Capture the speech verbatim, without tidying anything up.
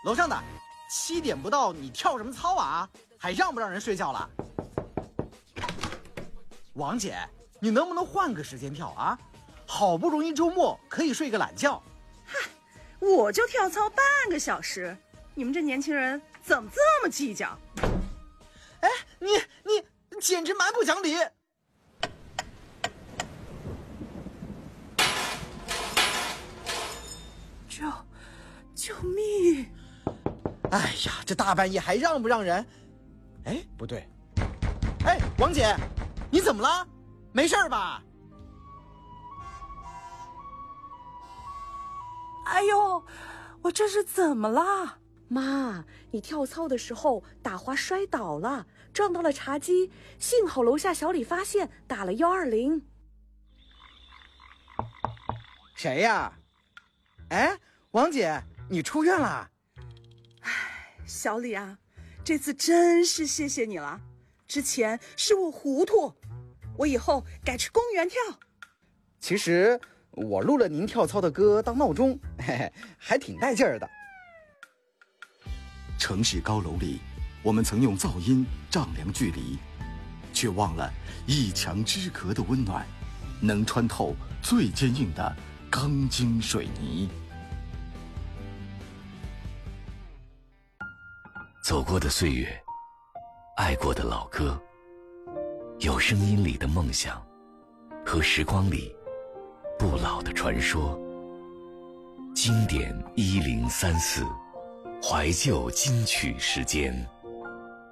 楼上的，七点不到，你跳什么操啊？还让不让人睡觉了？王姐，你能不能换个时间跳啊？好不容易周末可以睡个懒觉。 嗨，我就跳操半个小时，你们这年轻人怎么这么计较？ 哎，你你简直蛮不讲理！ 救救命！ 哎呀，这大半夜还让不让人？哎，不对，哎，王姐，你怎么了？没事吧？ 哎呦，我这是怎么了？ 妈，你跳操的时候打滑摔倒了，撞到了茶几，幸好楼下小李发现，打了幺二零。 谁呀？哎，王姐，你出院了？ 哎，小李啊，这次真是谢谢你了。之前是我糊涂，我以后改去公园跳。 其实我录了您跳操的歌当闹钟，嘿嘿，还挺带劲儿的。 城市高楼里，我们曾用噪音丈量距离，却忘了一墙之隔的温暖，能穿透最坚硬的钢筋水泥。 走过的岁月，爱过的老歌，有声音里的梦想，和时光里不老的传说。经典一零三四，怀旧金曲时间。